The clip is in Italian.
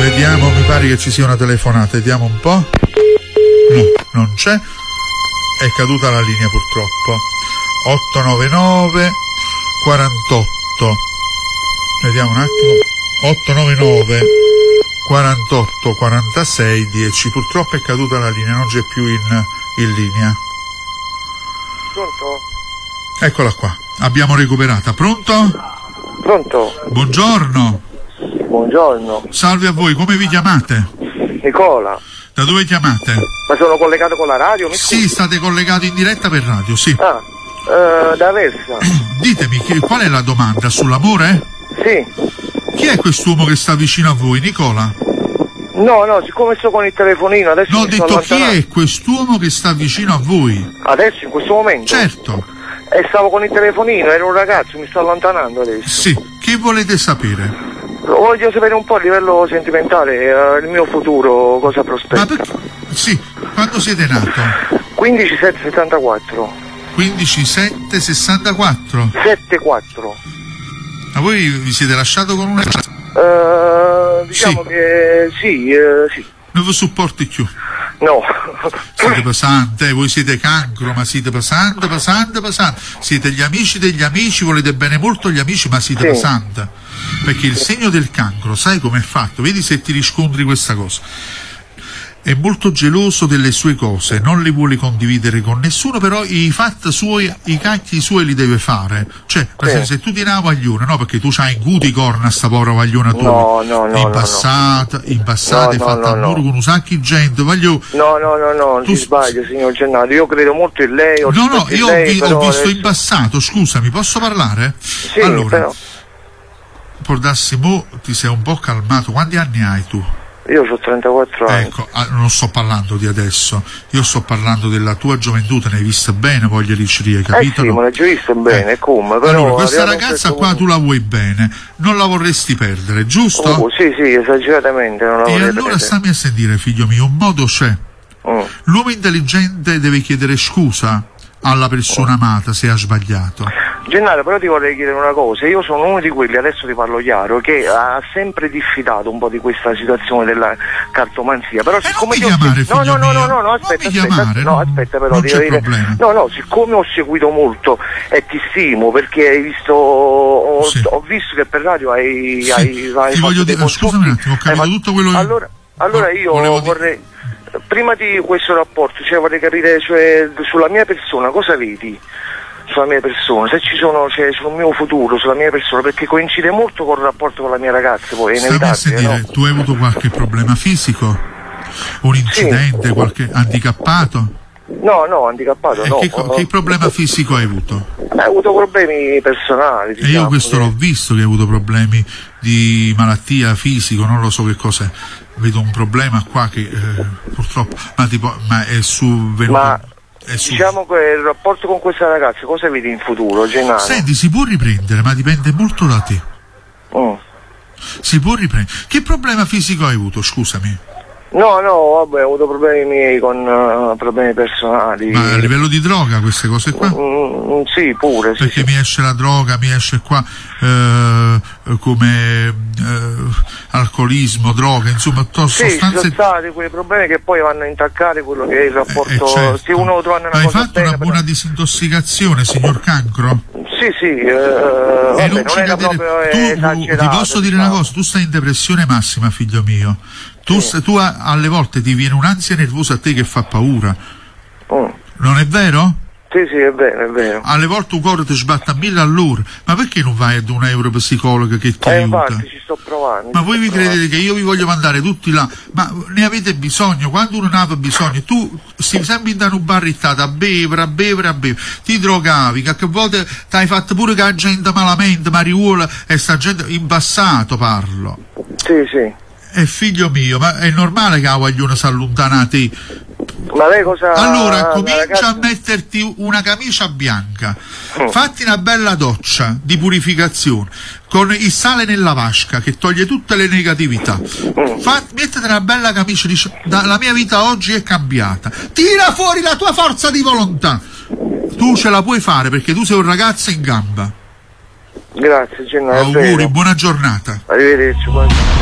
Vediamo, mi pare che ci sia una telefonata, vediamo un po'. No, non c'è. È caduta la linea purtroppo. 899 48. Vediamo un attimo. 899 48 46 10. Purtroppo è caduta la linea, non c'è più in linea. Pronto? Eccola qua, abbiamo recuperata. Pronto? Pronto? Buongiorno. Buongiorno. Salve a voi, come vi chiamate? Nicola. Da dove chiamate? Ma sono collegato con la radio? Sì, state collegati in diretta per radio, sì. Da Versa. Ditemi, qual è la domanda? Sull'amore? Sì. Chi è quest'uomo che sta vicino a voi, Nicola? No, siccome sto con il telefonino adesso No, ho mi sto detto chi allontanando. è quest'uomo che sta vicino a voi? Adesso, in questo momento? Certo. E stavo con il telefonino, ero un ragazzo, mi sto allontanando adesso. Sì, che volete sapere? Voglio sapere un po' a livello sentimentale, il mio futuro, cosa prospetta. Ma perché? Sì, quando siete nato? 15/7/64. 15/7/64? 7/4. Ma voi vi siete lasciato con una... Diciamo Sì. che sì. Non vi supporti più. No. Siete pesante, voi siete cancro, ma siete pesante. Siete gli amici degli amici, volete bene molto gli amici, ma siete Sì. pesante. Perché il segno del cancro, sai com'è fatto? Vedi se ti riscontri questa cosa. È molto geloso delle sue cose, non le vuole condividere con nessuno, però i fatti suoi, i cacchi suoi li deve fare. Cioè, per esempio, se tu ti una vagliona, no, perché tu c'hai in cuti corna sta povera vagliona tua. No. In passato hai fatto amore con un sacco di gente, No, ti sbaglio, signor Gennaro, io credo molto in lei. No, io ho visto adesso... in passato, scusami, posso parlare? Sì, allora, però... por darsi mo ti sei un po' calmato, quanti anni hai tu? Io ho 34 anni. Ecco, non sto parlando di adesso, io sto parlando della tua gioventù, te ne hai vista bene, voglia diceria, capito? Sì, me l'ho già visto bene, come? Però allora, questa ragazza qua tu la vuoi bene, non la vorresti perdere, giusto? Sì, esageratamente non la vorrei allora perdere. stammi a sentire, figlio mio, un modo c'è. L'uomo intelligente deve chiedere scusa alla persona amata se ha sbagliato. Gennaro, però ti vorrei chiedere una cosa, io sono uno di quelli, adesso ti parlo chiaro, che ha sempre diffidato un po' di questa situazione della cartomanzia, però siccome non mi chiamare, figlio mio. aspetta, però non devo c'è dire, problema. no, siccome ho seguito molto e ti stimo perché hai visto, ho visto che per radio hai ti voglio dire, scusami un attimo, ho capito tutto quello che... Allora io vorrei, prima di questo rapporto, vorrei capire, sulla mia persona, cosa vedi? Sulla mia persona, se ci sono, sul mio futuro, sulla mia persona, perché coincide molto col rapporto con la mia ragazza, poi è inevitabile. Stammi a sentire, tu hai avuto qualche problema fisico? Un incidente, qualche handicappato? No, handicappato no. Che problema fisico hai avuto? Hai avuto problemi personali, diciamo. E io questo l'ho visto, che hai avuto problemi di malattia fisico, non lo so che cos'è. Vedo un problema qua che purtroppo, ma è venuto... Diciamo che il rapporto con questa ragazza, cosa vedi in futuro, Gennaro? Senti, si può riprendere, ma dipende molto da te. Si può riprendere. Che problema fisico hai avuto, scusami? No, vabbè, ho avuto problemi miei con problemi personali. Ma a livello di droga queste cose qua? Sì, pure. Perché mi esce la droga, mi esce qua come alcolismo, droga, insomma, sostanze... sono stati quei problemi che poi vanno a intaccare quello che è il rapporto. Certo. Se uno trova una hai cosa fatto bene, una buona disintossicazione, signor Cancro? Sì, E non era proprio esagerato. Ti posso dire una cosa, tu stai in depressione massima, figlio mio. Tu alle volte ti viene un'ansia nervosa a te che fa paura. Non è vero? Sì, è vero. Alle volte un cuore ti sbatte a 1000 all'ora. Ma perché non vai ad un neuropsicologo che ti aiuta? Infatti ci sto provando. Ma voi vi credete che io vi voglio mandare tutti là? Ma ne avete bisogno? Quando uno ne aveva bisogno, tu stai sempre in un barrittato a bere, ti drogavi, che a volte ti hai fatto pure che la gente malamente, mariuola, e sta gente in passato parlo. Sì. Figlio mio, ma è normale che la guagliona si allontana da te? Ma lei cosa... Allora comincia a metterti una camicia bianca, fatti una bella doccia di purificazione con il sale nella vasca che toglie tutte le negatività, mettete una bella camicia, dice, la mia vita oggi è cambiata, tira fuori la tua forza di volontà, tu ce la puoi fare perché tu sei un ragazzo in gamba. Grazie Gennaro. Auguri, buona giornata. Arrivederci.